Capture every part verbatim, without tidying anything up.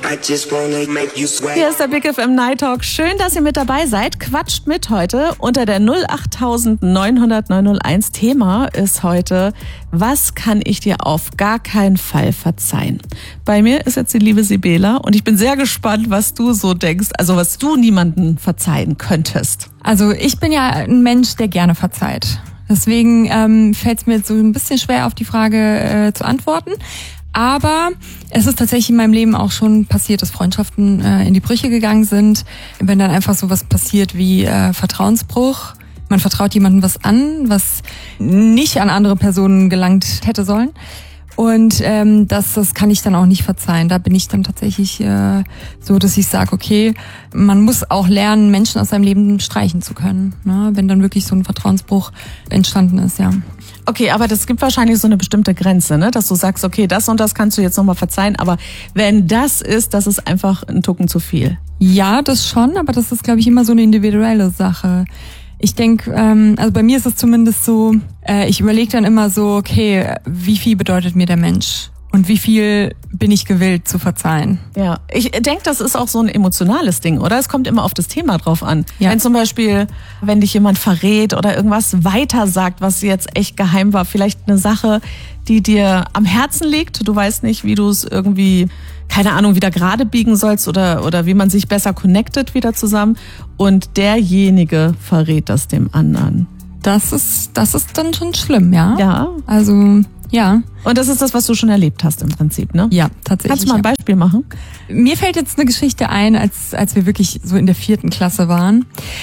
Hier ist der Big F M Night Talk. Schön, dass ihr mit dabei seid. Quatscht mit heute unter der null acht neun null null neun null eins. Thema ist heute, was kann ich dir auf gar keinen Fall verzeihen? Bei mir ist jetzt die liebe Sibela und ich bin sehr gespannt, was du so denkst, also was du niemandem verzeihen könntest. Also ich bin ja ein Mensch, der gerne verzeiht. Deswegen ähm, fällt es mir jetzt so ein bisschen schwer, auf die Frage äh, zu antworten. Aber es ist tatsächlich in meinem Leben auch schon passiert, dass Freundschaften äh, in die Brüche gegangen sind. Wenn dann einfach so was passiert wie äh, Vertrauensbruch. Man vertraut jemandem was an, was nicht an andere Personen gelangt hätte sollen. Und ähm, das, das kann ich dann auch nicht verzeihen. Da bin ich dann tatsächlich äh, so, dass ich sage, okay, man muss auch lernen, Menschen aus seinem Leben streichen zu können, ne? Wenn dann wirklich so ein Vertrauensbruch entstanden ist, ja. Okay, aber das gibt wahrscheinlich so eine bestimmte Grenze, ne? Dass du sagst, okay, das und das kannst du jetzt nochmal verzeihen, aber wenn das ist, das ist einfach ein Tucken zu viel. Ja, das schon, aber das ist, glaube ich, immer so eine individuelle Sache. Ich denke, ähm, also bei mir ist es zumindest so, äh, ich überlege dann immer so, okay, wie viel bedeutet mir der Mensch? Und wie viel bin ich gewillt zu verzeihen? Ja, ich denke, das ist auch so ein emotionales Ding, oder? Es kommt immer auf das Thema drauf an. Ja. Wenn zum Beispiel, wenn dich jemand verrät oder irgendwas weiter sagt, was jetzt echt geheim war, vielleicht eine Sache, die dir am Herzen liegt, du weißt nicht, wie du es irgendwie, keine Ahnung, wieder gerade biegen sollst oder, oder wie man sich besser connectet wieder zusammen und derjenige verrät das dem anderen. Das ist, das ist dann schon schlimm, ja? Ja. Also, ja. Und das ist das, was du schon erlebt hast im Prinzip, ne? Ja, tatsächlich. Kannst du mal ein Beispiel machen? Mir fällt jetzt eine Geschichte ein, als als wir wirklich so in der vierten Klasse waren.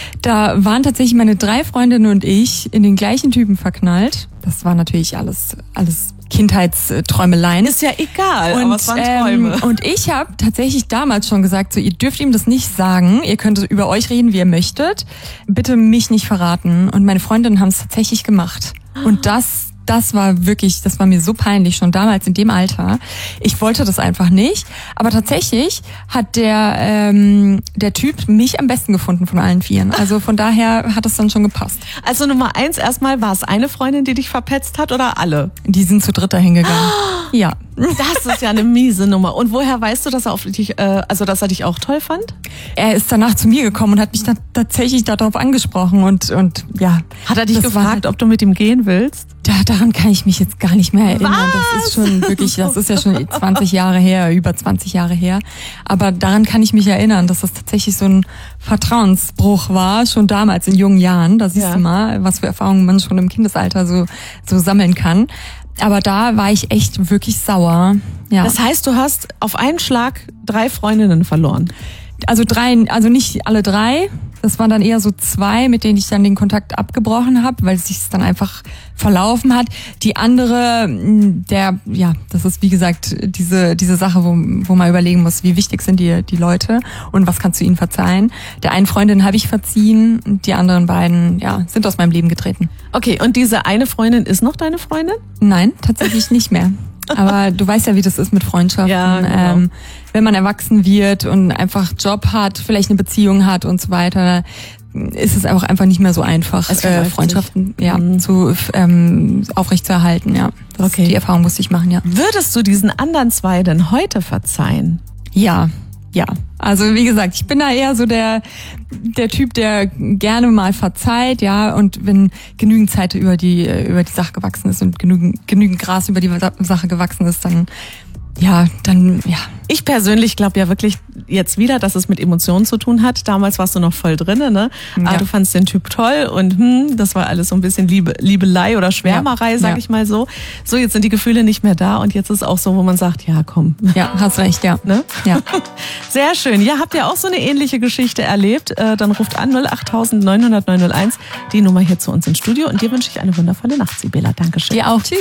Da waren tatsächlich meine drei Freundinnen und ich in den gleichen Typen verknallt. Das war natürlich alles alles Kindheitsträumeleien. Ist ja egal, und, aber es waren Träume. Ähm, und ich habe tatsächlich damals schon gesagt, so ihr dürft ihm das nicht sagen, ihr könnt über euch reden, wie ihr möchtet. Bitte mich nicht verraten. Und meine Freundinnen haben es tatsächlich gemacht. Und das Das war wirklich, das war mir so peinlich, schon damals in dem Alter. Ich wollte das einfach nicht. Aber tatsächlich hat der ähm, der Typ mich am besten gefunden von allen Vieren. Also von daher hat es dann schon gepasst. Also Nummer eins erstmal, war es eine Freundin, die dich verpetzt hat oder alle? Die sind zu dritt dahin gegangen. Ja. Das ist ja eine miese Nummer. Und woher weißt du, dass er auf dich, äh, also dass er dich auch toll fand? Er ist danach zu mir gekommen und hat mich dann tatsächlich darauf angesprochen und und ja. Hat er dich gefragt, halt, ob du mit ihm gehen willst? Ja, daran kann ich mich jetzt gar nicht mehr erinnern. Was? Das ist schon wirklich, das ist ja schon zwanzig Jahre her, über zwanzig Jahre her. Aber daran kann ich mich erinnern, dass das tatsächlich so ein Vertrauensbruch war, schon damals in jungen Jahren. Da siehst ja. du mal, was für Erfahrungen man schon im Kindesalter so so sammeln kann. Aber da war ich echt wirklich sauer. Ja. Das heißt, du hast auf einen Schlag drei Freundinnen verloren? Also drei, also nicht alle drei. Das waren dann eher so zwei, mit denen ich dann den Kontakt abgebrochen habe, weil es sich dann einfach verlaufen hat. Die andere, der, ja, das ist wie gesagt diese diese Sache, wo wo man überlegen muss, wie wichtig sind die die Leute und was kannst du ihnen verzeihen. Der einen Freundin habe ich verziehen, und die anderen beiden, ja, sind aus meinem Leben getreten. Okay, und diese eine Freundin ist noch deine Freundin? Nein, tatsächlich nicht mehr. Aber du weißt ja, wie das ist mit Freundschaften. Ja, genau. ähm, wenn man erwachsen wird und einfach Job hat, vielleicht eine Beziehung hat und so weiter, ist es auch einfach nicht mehr so einfach, äh, Freundschaften ja, mhm. zu ähm, aufrechtzuerhalten. Ja, das okay. Die Erfahrung musste ich machen, ja. Würdest du diesen anderen zwei denn heute verzeihen? Ja, ja. Also wie gesagt, ich bin da eher so der der Typ, der gerne mal verzeiht, ja, und wenn genügend Zeit über die über die Sache gewachsen ist und genügend genügend Gras über die Sache gewachsen ist, dann ja, dann ja. Ich persönlich glaube ja wirklich jetzt wieder, dass es mit Emotionen zu tun hat. Damals warst du noch voll drinne, ne? Ja. Aber du fandst den Typ toll und hm, das war alles so ein bisschen Liebe, Liebelei oder Schwärmerei, ja. sag ja. ich mal so. So, jetzt sind die Gefühle nicht mehr da und jetzt ist auch so, wo man sagt, ja, komm. Ja, hast recht, ja. Ne? Ja. Sehr schön. Ja, habt ihr auch so eine ähnliche Geschichte erlebt? Äh, dann ruft an null acht neun null null neun null eins, die Nummer hier zu uns ins Studio und dir wünsche ich eine wundervolle Nacht, Sibela. Dankeschön. Dir auch. Tschüss.